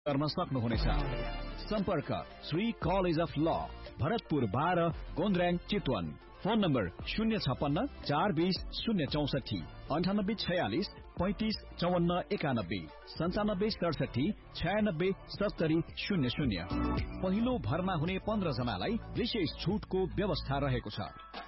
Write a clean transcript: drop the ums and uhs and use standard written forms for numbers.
गर्न सक्नुहुनेछ। सम्पर्क श्री कलेज अफ ल, भरतपुर 12, गोन्द्र्याङ, चितवन। Phone number 056 420 064 9846 35 54 91 97 67 96 70 00। पहिलो भरमा हुने 15 जनालाई विशेष छुटको व्यवस्था रहेको छ।